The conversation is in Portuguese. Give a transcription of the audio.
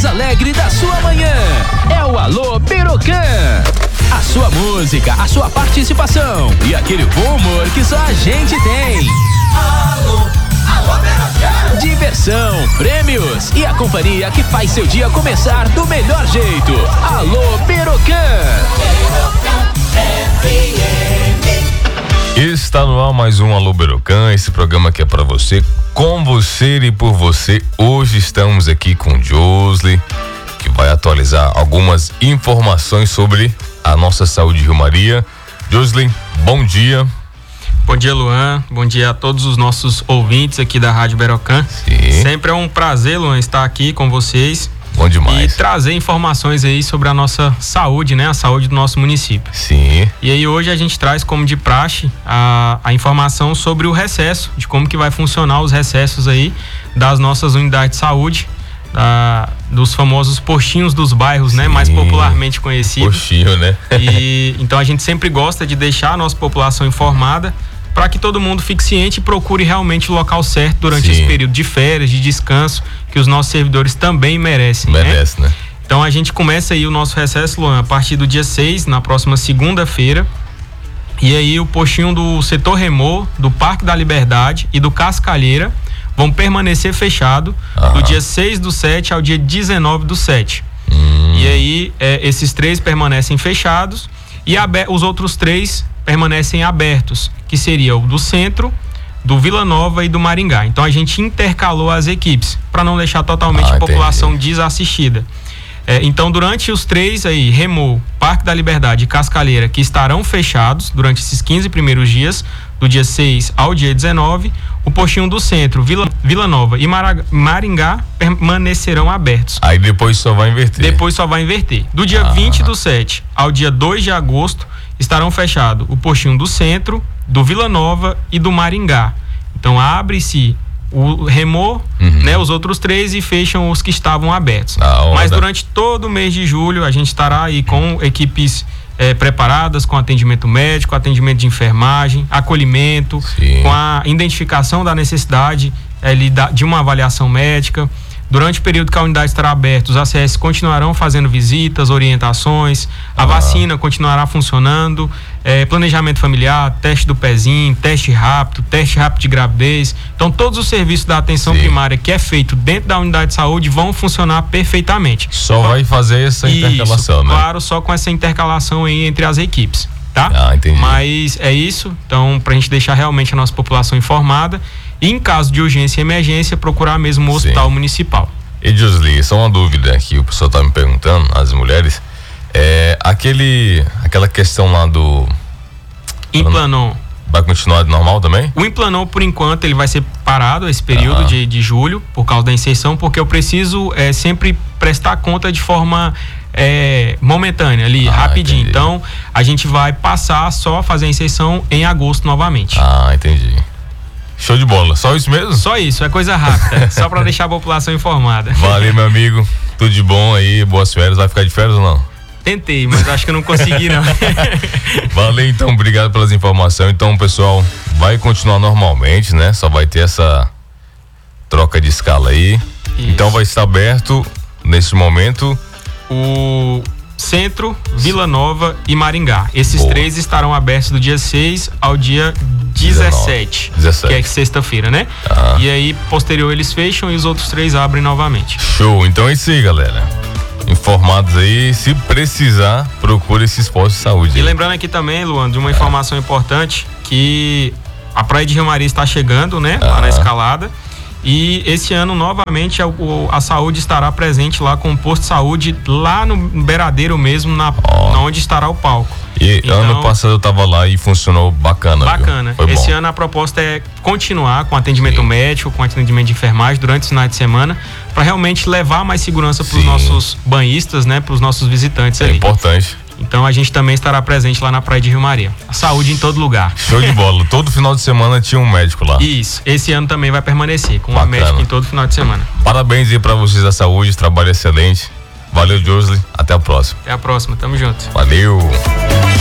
mais alegre da sua manhã. É o Alô Berocan. A sua música, a sua participação e aquele bom humor que só a gente tem. Alô Berocan. Diversão, prêmios e a companhia que faz seu dia começar do melhor jeito. Alô Berocan. Está no ar mais um Alô Berocan, esse programa que é pra você, com você e por você. Hoje estamos aqui com Josley, que vai atualizar algumas informações sobre a nossa saúde Rio Maria. Josley, bom dia. Bom dia, Luan. Bom dia a todos os nossos ouvintes aqui da Rádio Berocan. Sim. Sempre é um prazer, Luan, estar aqui com vocês. Bom demais. E trazer informações aí sobre a nossa saúde, né? A saúde do nosso município. Sim. E aí hoje a gente traz como de praxe a informação sobre o recesso, de como que vai funcionar os recessos aí das nossas unidades de saúde, dos famosos postinhos dos bairros, né? Mais popularmente conhecidos. Postinho, né? E então a gente sempre gosta de deixar a nossa população informada para que todo mundo fique ciente e procure realmente o local certo durante esse período de férias, de descanso, que os nossos servidores também merecem. Merece, né? Então a gente começa aí o nosso recesso, Luan, a partir do dia 6, na próxima segunda-feira. E aí o postinho do setor Remor, do Parque da Liberdade e do Cascalheira vão permanecer fechado do dia 6/7 ao dia 19/7. E aí esses três permanecem fechados e os outros três permanecem abertos, que seria o do Centro, do Vila Nova e do Maringá. Então a gente intercalou as equipes para não deixar totalmente a população desassistida. Então durante os três aí, Remor, Parque da Liberdade e Cascalheira, que estarão fechados durante esses 15 primeiros dias, do dia 6 ao dia 19, o postinho do Centro, Vila Nova e Maringá permanecerão abertos. Aí depois só vai inverter. Do dia 20/7 ao dia 2 de agosto estarão fechados o postinho do Centro, do Vila Nova e do Maringá. Então abre-se o Remor, né, os outros três, e fecham os que estavam abertos. Mas durante todo o mês de julho a gente estará aí com equipes preparadas, com atendimento médico, atendimento de enfermagem, acolhimento, com a identificação da necessidade de uma avaliação médica. Durante o período que a unidade estará aberta, os ACS continuarão fazendo visitas, orientações, a vacina continuará funcionando, planejamento familiar, teste do pezinho, teste rápido de gravidez. Então todos os serviços da atenção primária que é feito dentro da unidade de saúde vão funcionar perfeitamente. Só vai fazer essa intercalação, né? Claro, só com essa intercalação aí entre as equipes, tá? Entendi. Mas é isso, então pra gente deixar realmente a nossa população informada. E em caso de urgência e emergência, procurar mesmo o hospital municipal. E Josley, só uma dúvida que o pessoal tá me perguntando, as mulheres, aquela questão lá do Implanon. Vai continuar normal também? O Implanon, por enquanto, ele vai ser parado esse período de julho, por causa da inserção, porque eu preciso sempre prestar conta de forma momentânea ali, rapidinho. Entendi. Então, a gente vai passar só a fazer a inserção em agosto novamente. Entendi. Show de bola, só isso mesmo? Só isso, é coisa rápida, só pra deixar a população informada. Valeu, meu amigo, tudo de bom aí, boas férias, vai ficar de férias ou não? Tentei, mas acho que eu não consegui não. Valeu, então, obrigado pelas informações. Então, pessoal, vai continuar normalmente, né? Só vai ter essa troca de escala aí. Isso. Então vai estar aberto, nesse momento, o Centro, Vila Nova e Maringá. Esses três estarão abertos do dia 6 ao dia 17, que é sexta-feira, né? E aí, posterior, eles fecham e os outros três abrem novamente. Show, então é isso aí, galera. Informados aí, se precisar, procure esses postos de saúde. E lembrando aqui também, Luan, de uma informação importante, que a Praia de Rio Maria está chegando, né? Lá na escalada. E esse ano, novamente, a saúde estará presente lá com o posto de saúde, lá no beiradeiro mesmo, onde estará o palco. E então, ano passado eu tava lá e funcionou bacana. Esse ano a proposta é continuar com atendimento médico, com atendimento de enfermagem durante os finais de semana, para realmente levar mais segurança para os nossos banhistas, né? Para os nossos visitantes ali. É importante. Então a gente também estará presente lá na Praia de Rio Maria. A saúde em todo lugar. Show de bola. Todo final de semana tinha um médico lá. Isso. Esse ano também vai permanecer com um médico em todo final de semana. Parabéns aí pra vocês da saúde, trabalho excelente. Valeu, Josley. Até a próxima. Até a próxima. Tamo junto. Valeu.